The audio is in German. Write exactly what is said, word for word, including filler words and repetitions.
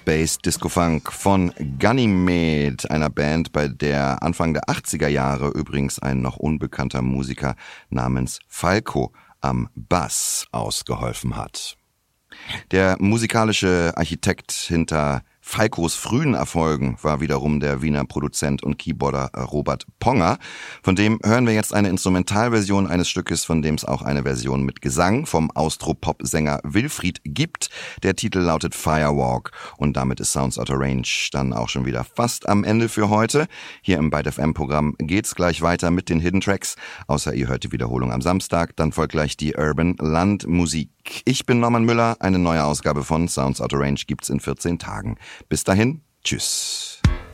Space Disco Funk von Ganymede, einer Band, bei der Anfang der achtziger Jahre übrigens ein noch unbekannter Musiker namens Falco am Bass ausgeholfen hat. Der musikalische Architekt hinter Falcos frühen Erfolgen war wiederum der Wiener Produzent und Keyboarder Robert Ponger. Von dem hören wir jetzt eine Instrumentalversion eines Stückes, von dem es auch eine Version mit Gesang vom Austropop-Sänger Wilfried gibt. Der Titel lautet Firewalk und damit ist Sounds Out of Range dann auch schon wieder fast am Ende für heute. Hier im Byte F M-Programm geht's gleich weiter mit den Hidden Tracks. Außer ihr hört die Wiederholung am Samstag, dann folgt gleich die Urban Landmusik. Ich bin Norman Müller, eine neue Ausgabe von Sounds Out of Range gibt's in vierzehn Tagen. Bis dahin, tschüss.